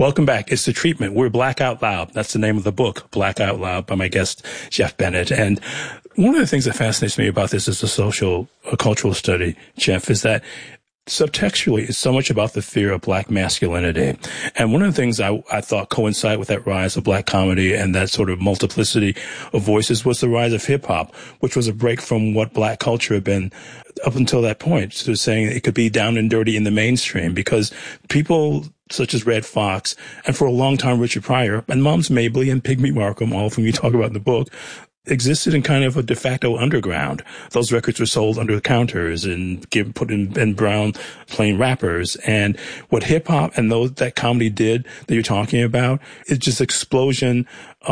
Welcome back. It's The Treatment. We're Black Out Loud. That's the name of the book, Black Out Loud, by my guest, Jeff Bennett. And one of the things that fascinates me about this as a cultural study, Jeff, is that subtextually, it's so much about the fear of Black masculinity. And one of the things I thought coincided with that rise of Black comedy and that sort of multiplicity of voices was the rise of hip hop, which was a break from what Black culture had been up until that point. So saying it could be down and dirty in the mainstream because people such as Red Fox and for a long time Richard Pryor and Moms Mabley and Pygmy Markham, all of whom you talk about in the book, existed in kind of a de facto underground. Those records were sold under the counters and put in brown plain wrappers. And what hip hop and that comedy did that you're talking about is just explosion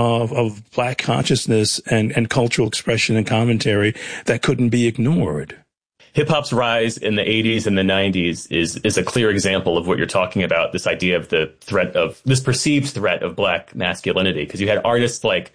of Black consciousness and cultural expression and commentary that couldn't be ignored. Hip-hop's rise in the 80s and the 90s is a clear example of what you're talking about, this idea of this perceived threat of Black masculinity. Because you had artists like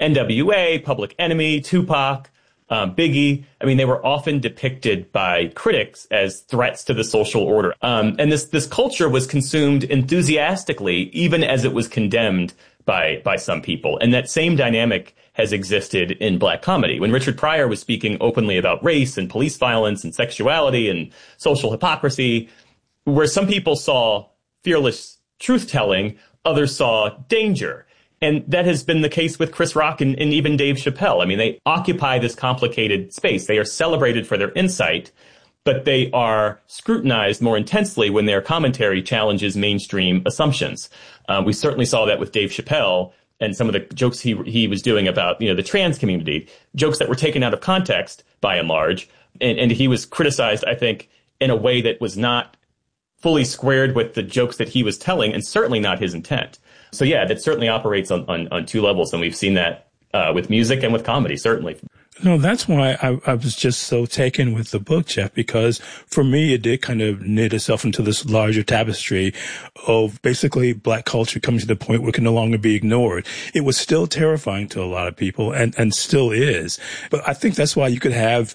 NWA, Public Enemy, Tupac, Biggie. I mean, they were often depicted by critics as threats to the social order. And this culture was consumed enthusiastically, even as it was condemned by some people. And that same dynamic has existed in Black comedy. When Richard Pryor was speaking openly about race and police violence and sexuality and social hypocrisy, where some people saw fearless truth-telling, others saw danger. And that has been the case with Chris Rock and even Dave Chappelle. I mean, they occupy this complicated space. They are celebrated for their insight, but they are scrutinized more intensely when their commentary challenges mainstream assumptions. We certainly saw that with Dave Chappelle and some of the jokes he was doing about, the trans community, jokes that were taken out of context by and large. And he was criticized, I think, in a way that was not fully squared with the jokes that he was telling and certainly not his intent. So, yeah, that certainly operates on two levels. And we've seen that with music and with comedy, certainly. No, that's why I was just so taken with the book, Jeff, because for me, it did kind of knit itself into this larger tapestry of basically Black culture coming to the point where it can no longer be ignored. It was still terrifying to a lot of people and still is. But I think that's why you could have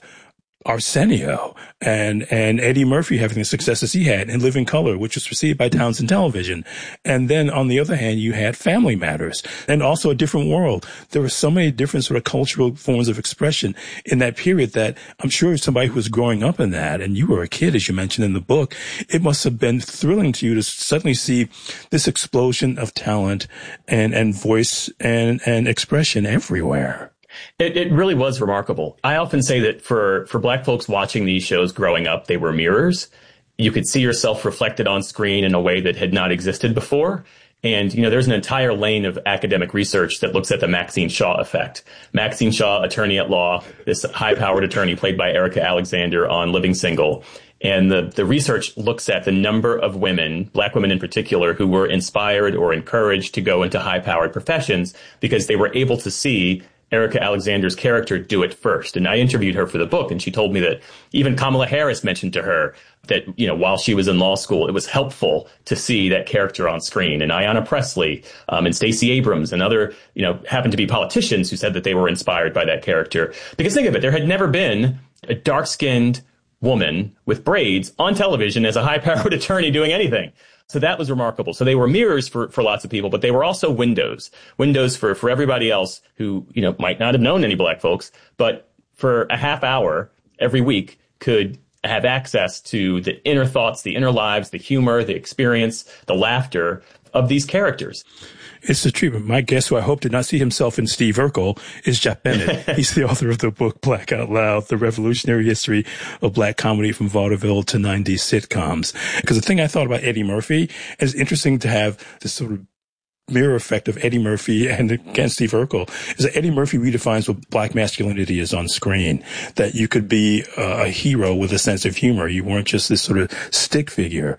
Arsenio and Eddie Murphy having the successes he had in Living Color, which was received by Townsend Television. And then on the other hand, you had Family Matters and also A Different World. There were so many different sort of cultural forms of expression in that period that I'm sure somebody who was growing up in that, and you were a kid, as you mentioned in the book, it must have been thrilling to you to suddenly see this explosion of talent and voice and expression everywhere. It really was remarkable. I often say that for Black folks watching these shows growing up, they were mirrors. You could see yourself reflected on screen in a way that had not existed before. And, there's an entire lane of academic research that looks at the Maxine Shaw effect. Maxine Shaw, attorney at law, this high-powered attorney played by Erica Alexander on Living Single. And the research looks at the number of women, Black women in particular, who were inspired or encouraged to go into high-powered professions because they were able to see Erica Alexander's character do it first. And I interviewed her for the book, and she told me that even Kamala Harris mentioned to her that, while she was in law school, it was helpful to see that character on screen. And Ayanna Pressley, and Stacey Abrams and other, happened to be politicians who said that they were inspired by that character. Because think of it, there had never been a dark-skinned woman with braids on television as a high-powered attorney doing anything. So that was remarkable. So they were mirrors for lots of people, but they were also windows for everybody else who, might not have known any Black folks, but for a half hour every week could have access to the inner thoughts, the inner lives, the humor, the experience, the laughter of these characters. It's The Treatment. My guest, who I hope did not see himself in Steve Urkel, is Jeff Bennett. He's the author of the book Black Out Loud, The Revolutionary History of Black Comedy from Vaudeville to 90s Sitcoms. Because the thing I thought about Eddie Murphy, and it's interesting to have this sort of mirror effect of Eddie Murphy and again Steve Urkel, is that Eddie Murphy redefines what Black masculinity is on screen. That you could be a hero with a sense of humor. You weren't just this sort of stick figure,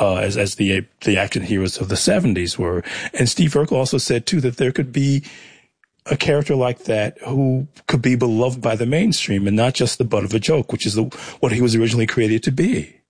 as the action heroes of the 70s were. And Steve Urkel also said too that there could be a character like that who could be beloved by the mainstream and not just the butt of a joke, which is what he was originally created to be.